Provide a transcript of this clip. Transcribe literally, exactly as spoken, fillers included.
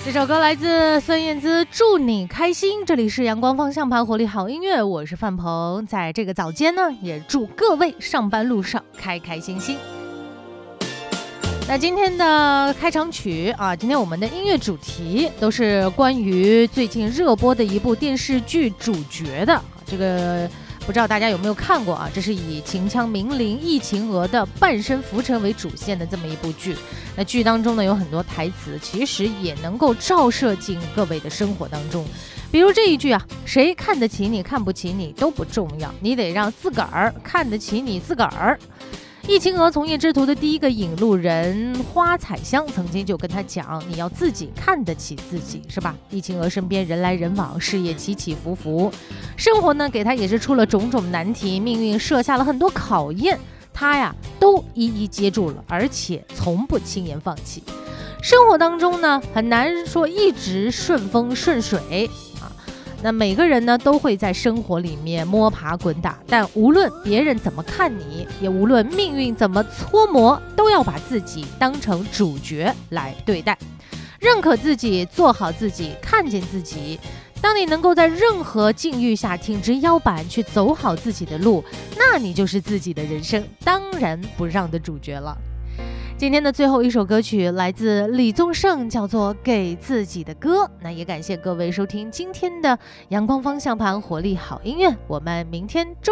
这首歌来自孙燕姿，祝你开心。这里是阳光方向盘，活力好音乐，我是范鹏。在这个早间呢，也祝各位上班路上开开心心。那今天的开场曲啊，今天我们的音乐主题都是关于最近热播的一部电视剧主角的。这个不知道大家有没有看过啊？这是以秦腔名伶易秦娥的半生浮沉为主线的这么一部剧。那剧当中呢，有很多台词其实也能够照射进各位的生活当中。比如这一句啊，谁看得起你看不起你都不重要，你得让自个儿看得起你自个儿。易秦娥从业之途的第一个引路人花彩香曾经就跟他讲，你要自己看得起自己，是吧？易秦娥身边人来人往，事业起起伏伏，生活呢给他也是出了种种难题，命运设下了很多考验，他呀都一一接住了，而且从不轻言放弃。生活当中呢很难说一直顺风顺水啊，那每个人呢都会在生活里面摸爬滚打，但无论别人怎么看你，也无论命运怎么搓磨，都要把自己当成主角来对待，认可自己，做好自己，看见自己。当你能够在任何境遇下挺直腰板去走好自己的路，那你就是自己的人生当仁不让的主角了。今天的最后一首歌曲来自李宗盛，叫做《给自己的歌》。那也感谢各位收听今天的阳光方向盘，活力好音乐。我们明天中